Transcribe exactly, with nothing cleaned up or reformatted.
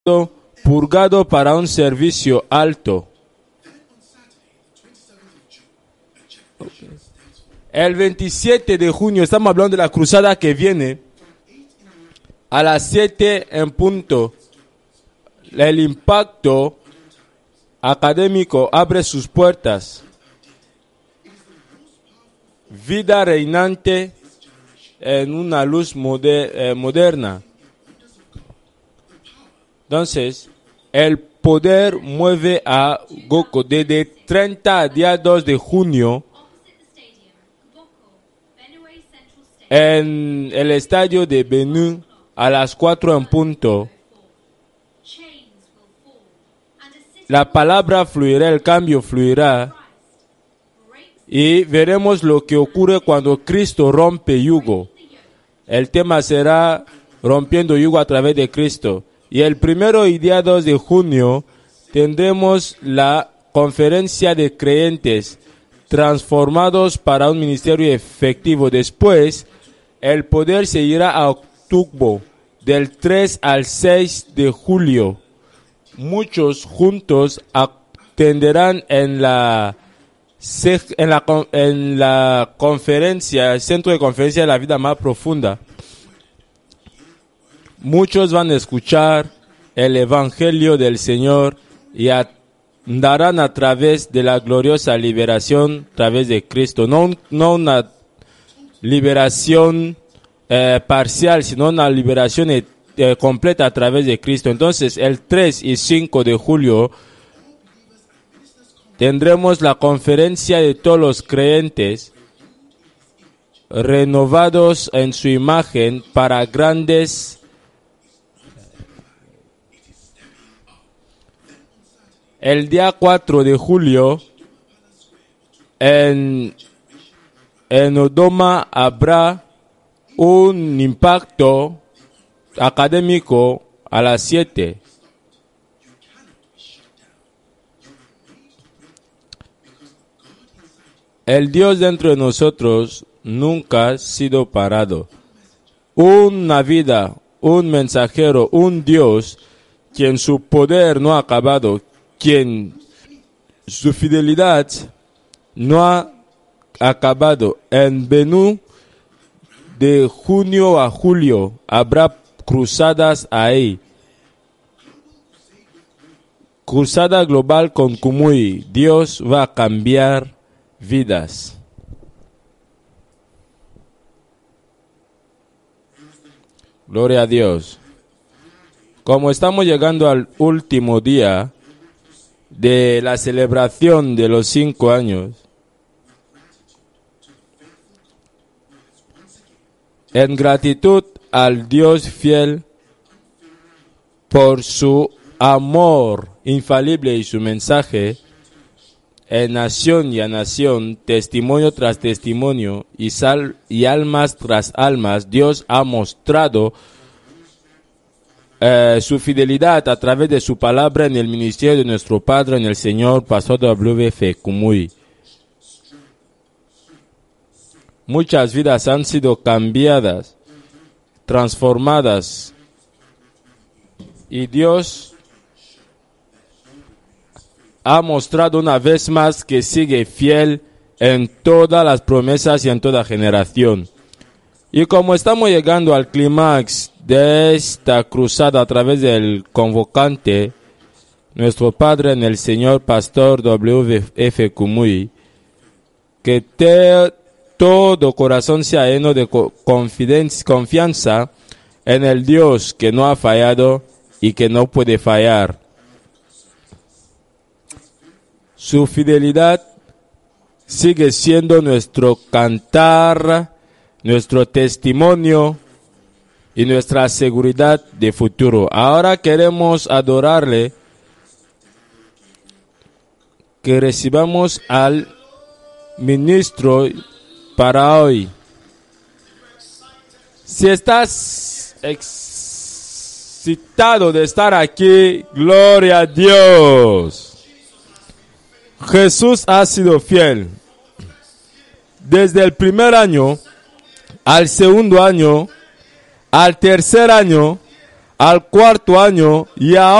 purgado para un servicio alto. El veintisiete de junio, estamos hablando de la cruzada que viene, a las siete en punto, el impacto académico abre sus puertas. Vida reinante en una luz moder, eh, moderna. Entonces, el poder mueve a Goko desde treinta al día dos de junio en el estadio de Benue a las cuatro en punto. La palabra fluirá, el cambio fluirá. Y veremos lo que ocurre cuando Cristo rompe yugo. El tema será rompiendo yugo a través de Cristo. Y el primero y día dos de junio tendremos la conferencia de creyentes transformados para un ministerio efectivo. Después, el poder se irá a Octugbo del tres al seis de julio. Muchos juntos atenderán en la En la, en la conferencia, el centro de conferencia de la vida más profunda. Muchos van a escuchar el evangelio del Señor y andarán a través de la gloriosa liberación a través de Cristo. No, no una liberación eh, parcial, sino una liberación eh, completa a través de Cristo. Entonces, el tres y cinco de julio tendremos la conferencia de todos los creyentes renovados en su imagen para grandes. El día cuatro de julio en, en Odoma habrá un impacto académico a las siete. El Dios dentro de nosotros nunca ha sido parado. Una vida, un mensajero, un Dios, quien su poder no ha acabado, quien su fidelidad no ha acabado. En Benue, de junio a julio, habrá cruzadas ahí. Cruzada global con Kumuyi. Dios va a cambiar vidas. Gloria a Dios. Como estamos llegando al último día de la celebración de los cinco años, en gratitud al Dios fiel por su amor infalible y su mensaje, en nación y a nación, testimonio tras testimonio y, sal, y almas tras almas, Dios ha mostrado eh, su fidelidad a través de su palabra en el ministerio de nuestro Padre, en el Señor Pastor W F Kumuyi. Muchas vidas han sido cambiadas, transformadas, y Dios ha mostrado una vez más que sigue fiel en todas las promesas y en toda generación. Y como estamos llegando al clímax de esta cruzada a través del convocante, nuestro Padre en el Señor Pastor W F Kumuyi, que te, todo corazón sea lleno de confianza en el Dios que no ha fallado y que no puede fallar. Su fidelidad sigue siendo nuestro cantar, nuestro testimonio y nuestra seguridad de futuro. Ahora queremos adorarle, que recibamos al ministro para hoy. Si estás excitado de estar aquí, gloria a Dios. Jesús ha sido fiel. Desde el primer año, al segundo año, al tercer año, al cuarto año y ahora